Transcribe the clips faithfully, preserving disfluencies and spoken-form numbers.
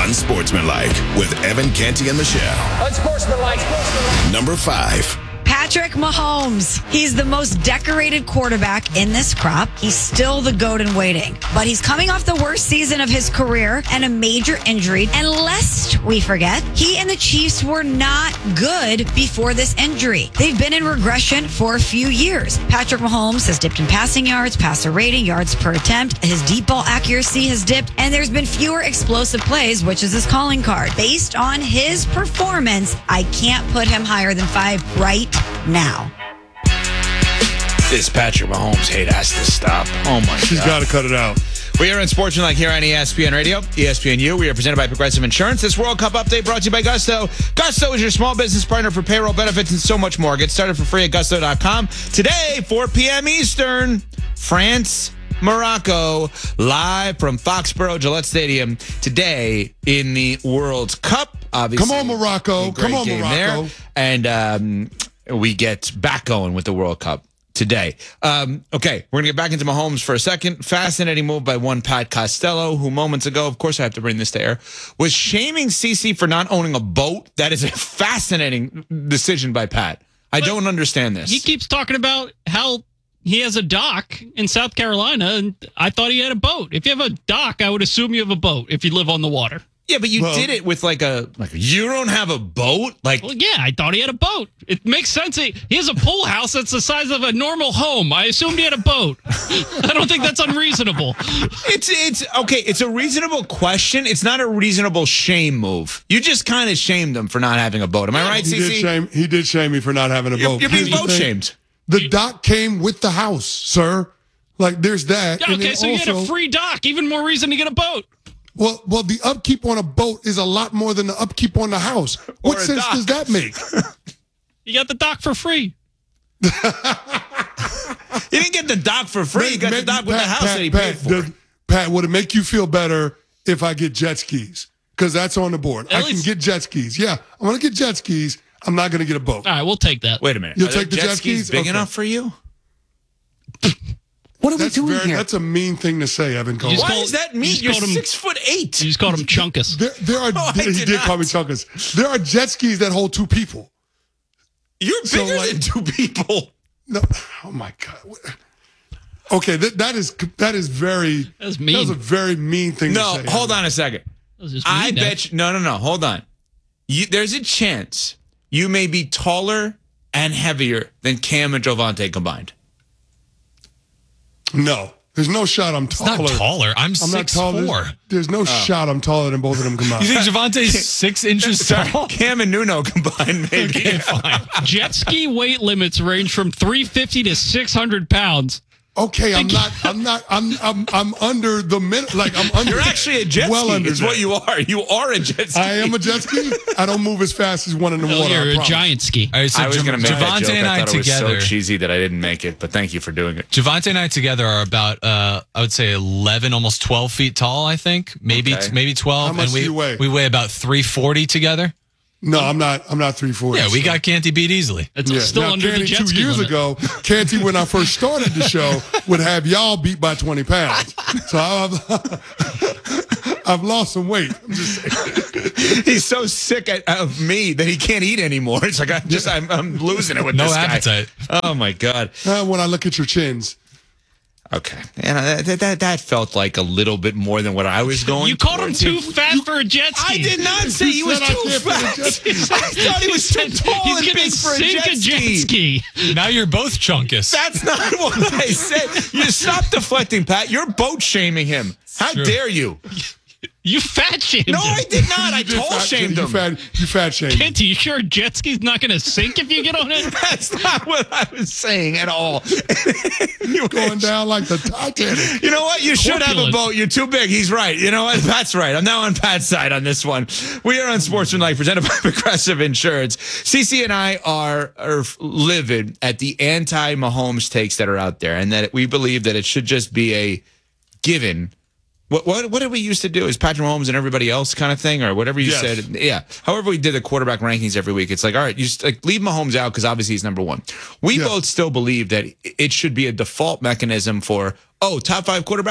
Unsportsmanlike with Evan, Canty, and Michelle. Unsportsmanlike. Number five. Patrick Mahomes. He's the most decorated quarterback in this crop. He's still the GOAT in waiting. But he's coming off the worst season of his career and a major injury. And lest we forget, he and the Chiefs were not good before this injury. They've been in regression for a few years. Patrick Mahomes has dipped in passing yards, passer rating, yards per attempt. His deep ball accuracy has dipped, and there's been fewer explosive plays, which is his calling card. Based on his performance, I can't put him higher than five right now. This Patrick Mahomes hate has to stop. Oh, my She's God. got to cut it out. We are in Sportsmanlike here on E S P N Radio, E S P N U. We are presented by Progressive Insurance. This World Cup update brought to you by Gusto. Gusto is your small business partner for payroll benefits and so much more. Get started for free at gusto dot com. Today, four p.m. Eastern, France, Morocco, live from Foxborough Gillette Stadium. Today in the World Cup. Obviously, Come on, Morocco. a great Come on, game Morocco. there. And um, we get back going with the World Cup today. Um, okay, we're going to get back into Mahomes for a second. Fascinating move by one Pat Costello, who moments ago, of course I have to bring this to air, was shaming CeCe for not owning a boat. That is a fascinating decision by Pat. I But don't understand this. He keeps talking about how he has a dock in South Carolina, and I thought he had a boat. If you have a dock, I would assume you have a boat if you live on the water. Yeah, but you Well- did it with like a, like you don't have a boat? Like, Well, yeah, I thought he had a boat. It makes sense. He, he has a pool house that's the size of a normal home. I assumed he had a boat. I don't think that's unreasonable. It's it's okay. It's a reasonable question. It's not a reasonable shame move. You just kind of shamed him for not having a boat. Am I right, He did CeCe? shame. He did shame me for not having a You're, boat. you're being Here's the boat thing. shamed. The dock came with the house, sir. Like there's that. Yeah, And okay, then so you had a also- free dock. Even more reason to get a boat. Well, well, the upkeep on a boat is a lot more than the upkeep on the house. What a sense dock. does that make? You got the dock for free. You didn't get the dock for free. You got the Maybe- dock with the Pat, house Pat, that he Pat, paid for. does- Pat, would it make you feel better if I get jet skis? Because that's on the board. At I least- can get jet skis. Yeah, I'm going to get jet skis. I'm not going to get a boat. All right, we'll take that. Wait a minute. You'll Are take the jet jet skis skis? big Okay. enough for you? What are That's we doing very, here? that's a mean thing to say, Evan Cole. just Why call- does that you mean just you're called him- six foot eight? You just called him Chunkus. There, there are. No, I he did did call me not. chunkus. There are jet skis that hold two people. You're So, bigger like- than two people. No, oh my god. Okay, that, that is that is very. That's That mean. was a very mean thing No, to say. hold on a second. That was just I mean, bet you. No, no, no. Hold on. You, there's a chance you may be taller and heavier than Cam and Jovante combined. No, there's no shot I'm taller. Not taller. I'm, I'm not six taller. four. There's, there's no shot I'm taller than both of them combined. You think Javante's six inches Sorry, tall? Cam and Nuno combined, maybe. Okay, fine. Jet ski weight limits range from three fifty to six hundred pounds. Okay, I'm not. I'm not. I'm. I'm. I'm under the min. Like I'm under. You're actually a jet well ski. under Is that. what you are. You are a jet ski. I am a jet ski. I don't move as fast as one in the No, water. I you're a promise. giant ski. All right, so I was Jav- going to make that Javante joke. and I I thought it was together. so cheesy that I didn't make it, but thank you for doing it. Javante and I together are about, uh, I would say, eleven, almost twelve feet tall. I think maybe Okay. maybe twelve. How much and we do you weigh? we weigh about three forty together. No, I'm not. I'm not three forty. Yeah, we so- got Canty beat easily. It's Yeah. still now, under Canty, the jet two ski years limit. ago, Canty, when I first started the show, would have y'all beat by twenty pounds. So I've, I've lost some weight. I'm just saying. He's so sick at, of me that he can't eat anymore. It's like I'm just I'm, I'm losing it with No this guy. appetite. Oh my god. Uh, when I look at your chins. Okay, and that, that that felt like a little bit more than what I was going. You called him towards. too fat for a jet ski. I did not say he You was said I too can't put a fat. jet ski. I thought he was too tall He's and gonna big for a sink jet, a jet ski. ski. Now you're both chunkus. That's not what I said. You stop deflecting, Pat. You're boat shaming him. How True. dare you? You fat shamed No, him. I did not. I You did tall fat- shamed you him. Fat, you fat shamed him. Kent, are you sure a jet ski's not going to sink if you get on it? That's not what I was saying at all. You Going down like the Titanic. You know what? You should have a Corpulent. boat. You're too big. He's right. You know what? Pat's right. I'm now on Pat's side on this one. We are on Sportsmanlike, presented by Progressive Insurance. CeCe and I are, are livid at the anti-Mahomes takes that are out there, and that we believe that it should just be a given. What what what did we used to do? Is Patrick Mahomes and everybody else kind of thing, or whatever you Yes. said? Yeah. However we did the quarterback rankings every week, it's like, all right, you just like leave Mahomes out because obviously he's number one. We Yeah. both still believe that it should be a default mechanism for, oh, top five quarterbacks,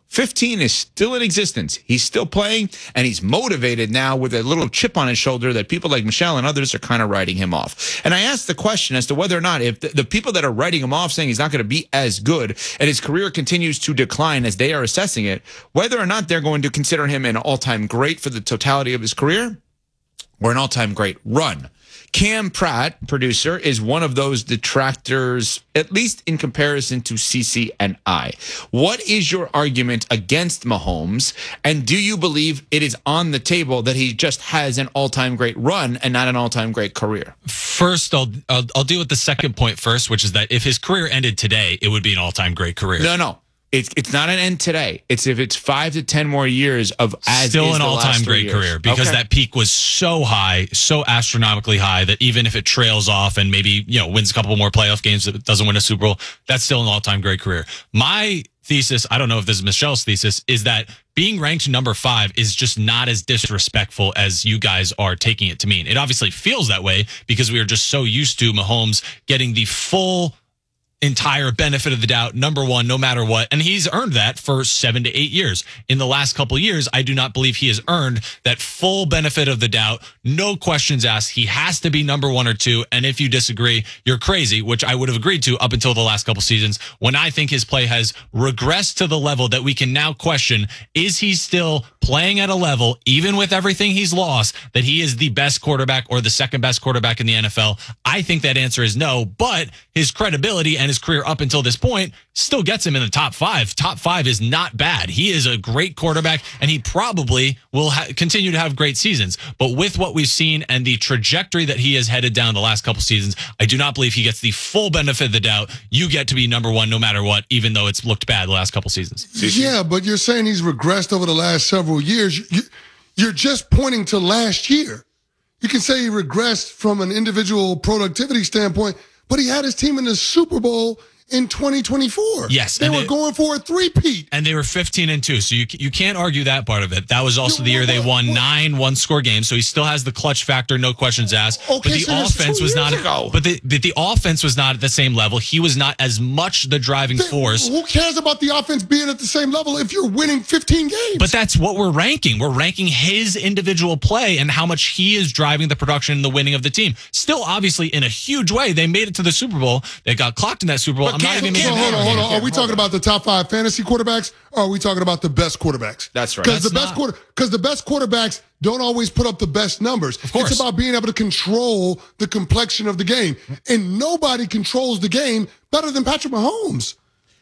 fifteen is still in existence. He's still playing, and he's motivated now with a little chip on his shoulder that people like Michelle and others are kind of writing him off. And I asked the question as to whether or not if the, the people that are writing him off saying he's not going to be as good and his career continues to decline as they are assessing it, whether or not they're going to consider him an all-time great for the totality of his career or an all-time great run. Cam Pratt, producer, is one of those detractors, at least in comparison to CeCe and I. What is your argument against Mahomes? And do you believe it is on the table that he just has an all-time great run and not an all-time great career? First, I'll, I'll I'll deal with the second point first, which is that if his career ended today, it would be an all-time great career. No, no. It's it's not an end today. It's if it's five to ten more years of as still is an the all-time last three great years. career because Okay. that peak was so high, so astronomically high that even if it trails off and maybe you know wins a couple more playoff games, it doesn't win a Super Bowl, that's still an all-time great career. My thesis, I don't know if this is Michelle's thesis, is that being ranked number five is just not as disrespectful as you guys are taking it to mean. It obviously feels that way because we are just so used to Mahomes getting the full entire benefit of the doubt, number one, no matter what. And he's earned that for seven to eight years. In the last couple of years, I do not believe he has earned that full benefit of the doubt. No questions asked. He has to be number one or two. And if you disagree, you're crazy, which I would have agreed to up until the last couple seasons when I think his play has regressed to the level that we can now question, is he still playing at a level, even with everything he's lost, that he is the best quarterback or the second best quarterback in the N F L? I think that answer is no, but his credibility and his career up until this point still gets him in the top five. Top five is not bad. He is a great quarterback, and he probably will ha- continue to have great seasons. But with what we've seen and the trajectory that he has headed down the last couple seasons, I do not believe he gets the full benefit of the doubt. You get to be number one no matter what, even though it's looked bad the last couple seasons. Yeah, but you're saying he's regressed over the last several years. You- You're just pointing to last year. You can say he regressed from an individual productivity standpoint, but he had his team in the Super Bowl in twenty twenty-four. Yes, They and were it- going for a three-peat. And they were fifteen and two, so you you can't argue that part of it. That was also the year they won What? nine one-score games, so he still has the clutch factor, no questions asked. Okay, but the so that's offense two was not. years ago. But the, the the offense was not at the same level. He was not as much the driving force. Who cares about the offense being at the same level if you're winning fifteen games? But that's what we're ranking. We're ranking his individual play and how much he is driving the production and the winning of the team. Still, obviously, in a huge way, they made it to the Super Bowl. They got clocked in that Super Bowl. But I'm not Cam- even Cam- making hold that on, hold on. argument. Are we talking about the top five fantasy quarterbacks, or are we talking about the best quarterbacks? That's right. Because the That's best not- quarter, because the best quarterbacks don't always put up the best numbers. Of course. It's about being able to control the complexion of the game, and nobody controls the game better than Patrick Mahomes.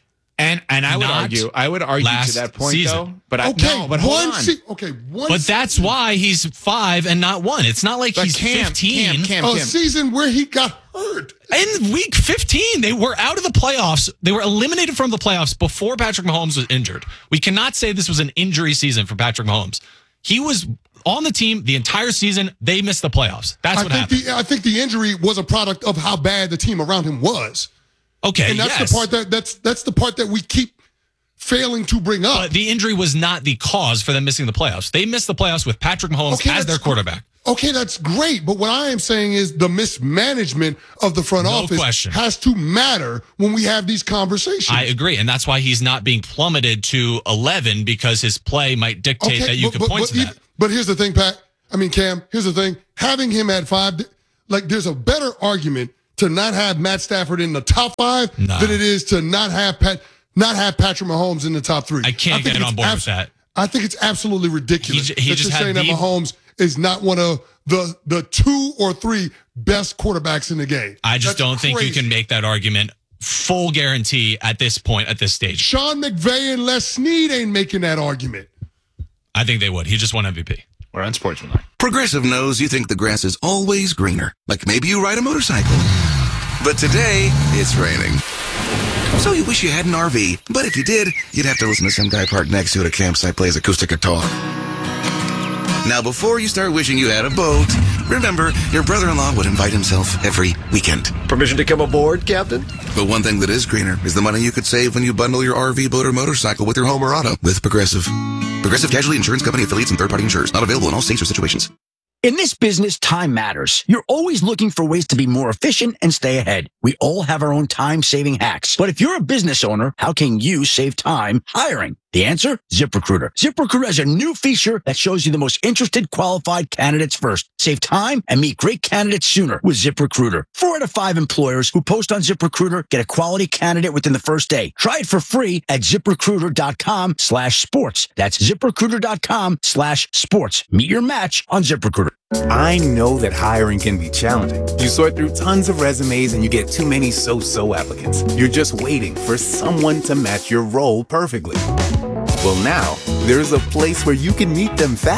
And and I would Not argue, I would argue to last that point season. though. But I, Okay, no, but hold one on. se- okay, one. But se- that's why he's five and not one. It's not like But he's Cam, fifteen. Cam, Cam, a Cam. season where he got hurt. In week fifteen, they were out of the playoffs. They were eliminated from the playoffs before Patrick Mahomes was injured. We cannot say this was an injury season for Patrick Mahomes. He was on the team the entire season. They missed the playoffs. That's I what think happened. the I think the injury was a product of how bad the team around him was, okay, and that's yes. the part that that's that's the part that we keep failing to bring up. But the injury was not the cause for them missing the playoffs. They missed the playoffs with Patrick Mahomes Okay, as their that's- quarterback. Okay, that's great. But what I am saying is the mismanagement of the front No office question. has to matter when we have these conversations. I agree, and that's why he's not being plummeted to eleven because his play might dictate that you but, can but, point but, to that. even- but here's the thing, Pat. I mean, Cam, here's the thing. Having him at five, like, there's a better argument to not have Matt Stafford in the top five No. than it is to not have Pat, not have Patrick Mahomes in the top three. I can't think get on it's board with that. I think it's absolutely ridiculous He j- he that just you're had saying that the- Mahomes is not one of the the two or three best quarterbacks in the game. I just That's don't think you crazy. can make that argument full guarantee at this point, at this stage. Sean McVay and Les Snead ain't making that argument. I think they would. He just won M V P. We're on Sportsmanlike. Progressive knows you think the grass is always greener. Like maybe you ride a motorcycle. But today, it's raining. So you wish you had an R V. But if you did, you'd have to listen to some guy parked next to you at a campsite plays acoustic guitar. Now, before you start wishing you had a boat, remember, your brother-in-law would invite himself every weekend. Permission to come aboard, Captain? But one thing that is greener is the money you could save when you bundle your R V, boat, or motorcycle with your home or auto with Progressive. Progressive Casualty Insurance Company affiliates and third-party insurers. Not available in all states or situations. In this business, time matters. You're always looking for ways to be more efficient and stay ahead. We all have our own time-saving hacks. But if you're a business owner, how can you save time hiring? The answer? ZipRecruiter. ZipRecruiter has a new feature that shows you the most interested qualified candidates first. Save time and meet great candidates sooner with ZipRecruiter. Four out of five employers who post on ZipRecruiter get a quality candidate within the first day. Try it for free at ZipRecruiter.com slash sports. That's ZipRecruiter.com slash sports. Meet your match on ZipRecruiter. I know that hiring can be challenging. You sort through tons of resumes and you get too many so-so applicants. You're just waiting for someone to match your role perfectly. Well, now, there's a place where you can meet them fast.